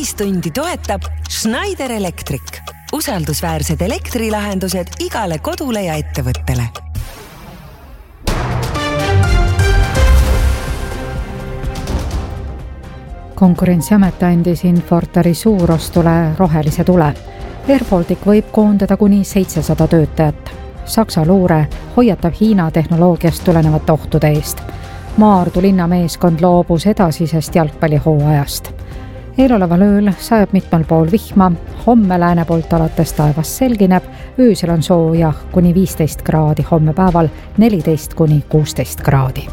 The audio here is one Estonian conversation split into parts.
Täistundi toetab Schneider Electric. Usaldusväärsed elektrilahendused igale kodule ja ettevõttele. Konkurentsiamet andis Infortari suurostule rohelise tule. Airbaltic võib koondada kuni 700 töötajat. Saksa luure hoiatab Hiina tehnoloogiast tulenevate ohtude eest. Maardu linnameeskond loobus edasisest jalgpallihooajast. Eeloleval ööl sajab mitmel pool vihma, homme lääne poolt alates taevas selgineb, öösel on sooja kuni 15 kraadi, homme päeval 14 kuni 16 kraadi.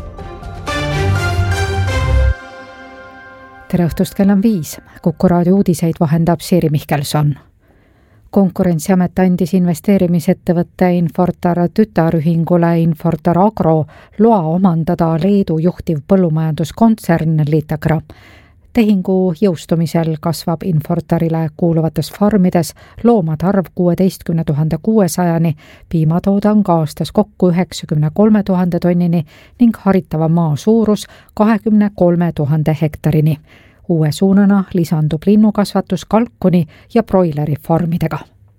Tere õhtust, kell on 5. Kuku raadio uudiseid vahendab Siiri Mihkelson. Konkurentsiamet andis investeerimisettevõtte Infortar tütarühingule Infortar Agro loa omandada Leedu juhtiv põllumajanduskontsern Litagra. Tehingu jõustumisel kasvab Infortarile kuuluvates farmides loomade arv 16 600-ni, piimatoodang aastas kokku 93 000 tonnini ning haritava maa suurus 23 000 hektarini. Uue suunana lisandub linnukasvatus kalkuni ja broileri farmidega.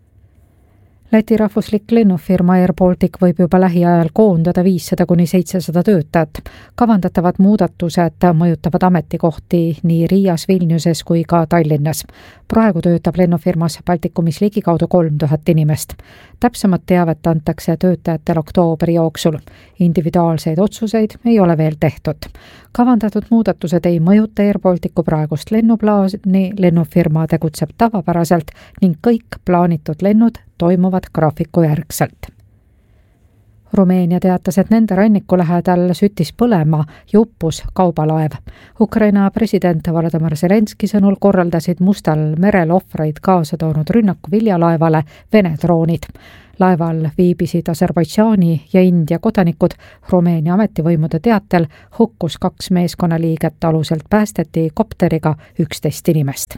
Läti rahvuslik lennufirma Airbaltic võib juba lähiajal koondada 500 kuni 700 töötajat. Kavandatavad muudatused mõjutavad ametikohti nii Riias, Vilniuses kui ka Tallinnas. Praegu töötab lennufirmas Baltikumis ligikaudu 3000 inimest. Täpsemat teavet antakse töötajatel oktoobri jooksul. Individuaalseid otsuseid ei ole veel tehtud. Kavandatud muudatused ei mõjuta Airbalticu praegust lennuplaani, lennufirma tegutseb tavapäraselt ning kõik plaanitud lennud toimuvad graafiku järgselt. Rumeenia teatas, et nende ranniku lähedal süttis põlema ja uppus kaubalaev. Ukraina president Volodymyr Zelenski sõnul korraldasid Mustal merel ohvreid kaasa toonud rünnaku viljalaevale Vene droonid. Laeval viibisid Aserbaidžaani ja India kodanikud. Rumeenia ametivõimude teatel hukkus 2 meeskonnaliiget, aluselt päästeti kopteriga 11 inimest.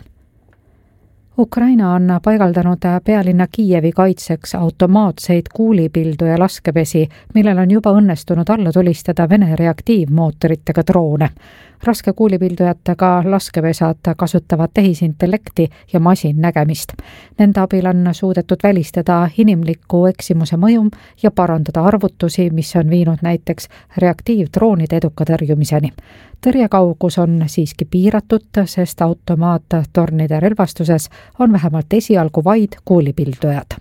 Ukraina on paigaldanud pealinna Kiievi kaitseks automaatseid kuulipildu ja laskepesi, millel on juba õnnestunud alla tulistada Vene reaktiivmootoritega droone. Raske kuulipildujatega laskepesad kasutavad tehisintellekti ja masinnägemist. Nende abil on suudetud välistada inimliku eksimuse mõju ja parandada arvutusi, mis on viinud näiteks reaktiivdroonide eduka tõrjumiseni. Tõrjekaugus on siiski piiratud, sest automaattornide relvastuses on vähemalt esialgu vaid kuulipildujad.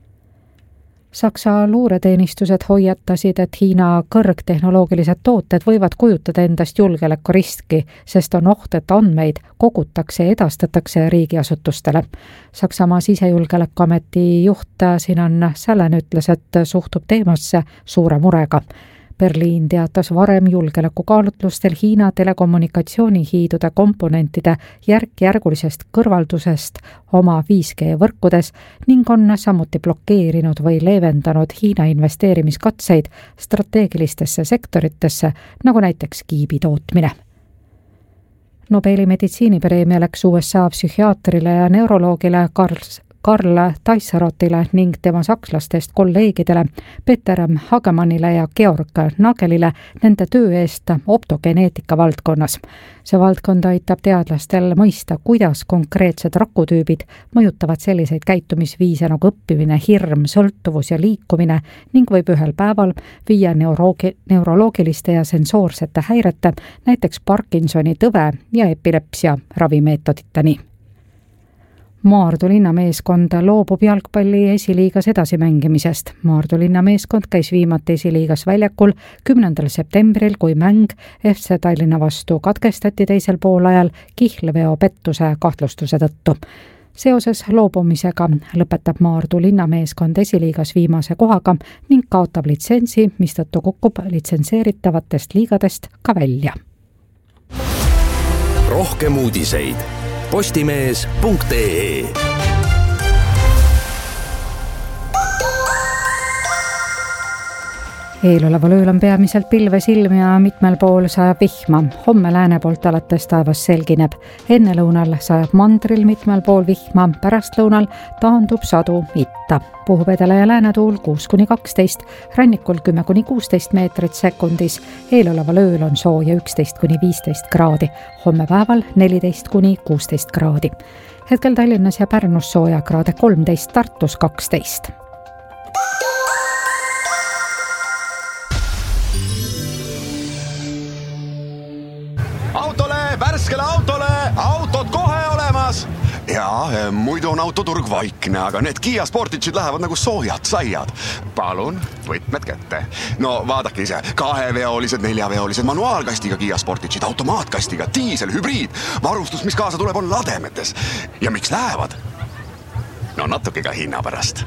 Saksa luureteenistused hoiatasid, et Hiina kõrgtehnoloogilised tooted võivad kujutada endast julgeolekuriski, sest on oht, et andmeid kogutakse ja edastatakse riigiasutustele. Saksamaa sisejulgeolekuameti juht Sinan Sälen ütles, et suhtub teemasse suure murega. Berliin teatas varem julgeolekukaalutlustel Hiina telekommunikatsioonihiidude komponentide järk-järgulisest kõrvaldusest oma 5G-võrkudes ning on samuti blokeerinud või leevendanud Hiina investeerimiskatseid strateegilistesse sektoritesse, nagu näiteks kiibi tootmine. Nobeli meditsiinipreemia läks USA psühhiaatrile ja neuroloogile Karl Taissarotile ning tema sakslastest kolleegidele Peter Hagemannile ja Georg Nagelile nende töö eest optogeneetika valdkonnas. See valdkond aitab teadlastel mõista, kuidas konkreetsed rakutüübid mõjutavad selliseid käitumisviise nagu õppimine, hirm, sõltuvus ja liikumine ning võib ühel päeval viia neuroloogiliste ja sensoorsete häirete, näiteks Parkinsoni tõve ja epilepsia ravimeetoditeni. Maardu linnameeskond loobub jalgpalli esiliigas edasimängimisest. Maardu linnameeskond käis viimati esiliigas väljakul 10. septembril, kui mäng FC Tallinna vastu katkestati teisel poolajal kihlveo pettuse kahtlustuse tõttu. Seoses loobumisega lõpetab Maardu linnameeskond esiliigas viimase kohaga ning kaotab litsentsi, mistõttu kukub litsenseeritavatest liigadest ka välja. Rohkem uudiseid postimees.ee. Eeloleval ööl on peamiselt pilvesilm ja mitmel pool sajab vihma. Homme lääne poolt alates taevas selgineb. Ennelõunal sajab mandril mitmel pool vihma, pärastlõunal taandub sadu itta. Puhub edele ja läänetuul 6-12, rannikul 10-16 meetrit sekundis. Eeloleval ööl on sooja 11-15 kraadi, homme päeval 14-16 kraadi. Hetkel Tallinnas ja Pärnus sooja kraade 13, Tartus 12. Värskele autole, autod kohe olemas. Ja muidu on autoturg vaikne, aga need Kia Sportage'id lähevad nagu soojad saiad. Palun, võtmed kätte. No vaadake ise, 2-veolised, 4-veolised, manuaalkastiga Kia Sportage'id, automaatkastiga, diisel, hübriid. Varustus, mis kaasa tuleb, on lademetes. Ja miks lähevad? No natuke ka hinna pärast.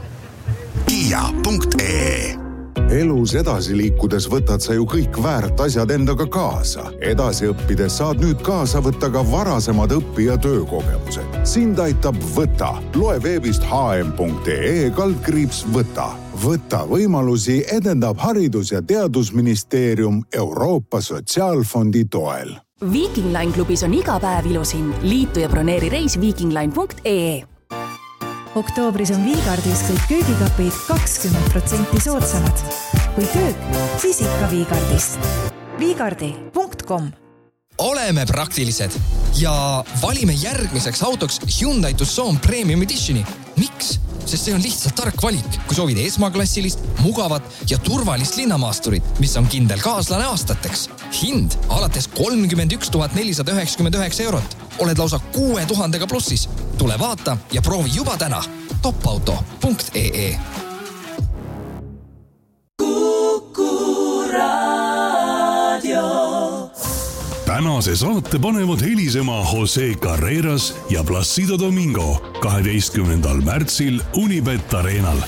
Kia.ee Elus edasi liikudes võtad sa ju kõik väärt asjad endaga kaasa. Edasi õppides saad nüüd kaasa võtta ka varasemad õppija töökogemused. Sind aitab Võta. Loe veebist hm.ee/võta. Võta võimalusi edendab Haridus- ja Teadusministeerium Euroopa Sotsiaalfondi toel. Viking Line klubis on iga päev ilusin. Liitu ja broneeri reis vikingline.ee. Oktoobris on Viigardis kõik köögikapid 20% soodsamad. Kui köök, siis ikka Viigardist. Viigardi.com. Oleme praktilised ja valime järgmiseks autoks Hyundai Tucson Premium Editioni. Miks? Sest see on lihtsalt tark valik, kui soovid esmaklassilist, mugavat ja turvalist linnamaasturit, mis on kindel kaaslane aastateks. Hind alates 31 499 eurot. Oled lausa 6000 plussis. Tule vaata ja proovi juba täna. topauto.ee. Tänase saate panevad helisema Jose Carreras ja Placido Domingo 12. märtsil Unibet Arenal.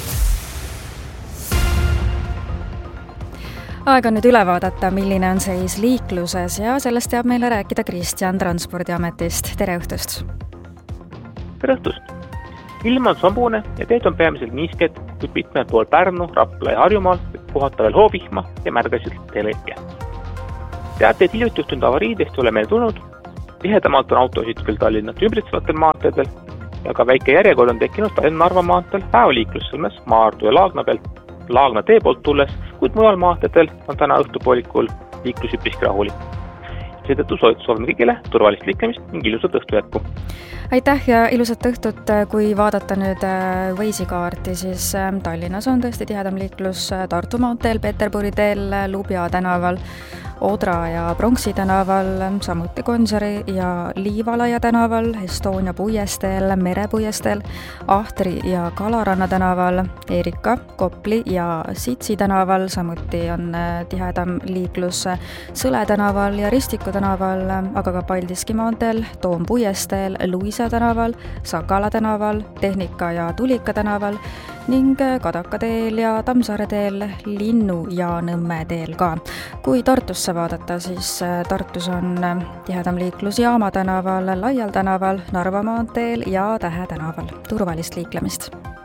Aeg on nüüd üle vaadata, milline on seis liikluses ja sellest teab meile rääkida Kristjan Transpordiametist. Tere õhtust! Tere õhtust! Ilm on sambune ja teed on peamiselt niisked, kuid mitmel pool Pärnu, Rapla ja Harjumaal puhata veel hoovihma ja märgasid teele jääb. Teateid hiljuti juhtunud avariidest ei ole meil tulnud. Tihedamalt on autosid küll Tallinnat ümbritsevatel maanteedel ja ka väike järjekord on tekkinud Tallinna-Narva maanteel päevaliiklussõlmes Maardu ja Laagna tee poolt tulles, kuid mujal maanteedel on täna õhtupoolikul liiklus üpriski rahulik. Seetõttu soovime kõigile turvalist liiklemist ning ilusat õhtu jätku. Aitäh ja ilusat õhtut. Kui vaadata nüüd Waze'i kaarti, siis Tallinnas on tõesti tihedam liiklus Tartu maanteel, Peterburi teel, Lubja tänaval, Odra ja Pronksi tänaval, samuti Gonsiori ja Liivalaia tänaval, Estonia puiesteel, Merepuiesteel, Ahtri ja Kalaranna tänaval, Erika, Kopli ja Sitsi tänaval, samuti on tihedam liiklus Sõle tänaval ja Ristiku tänaval, aga ka Paldiski maanteel, Toom puiesteel, Luisa tänaval, Sakala tänaval, Tehnika ja Tulika tänaval ning Kadaka teel ja Tammsaare teel, Linnu ja Nõmme teel ka. Kui Tartusse vaadata, siis Tartus on tihedam liiklus Jaama tänaval, Laial tänaval, Narva maanteel ja Tähe tänaval. Turvalist liiklemist!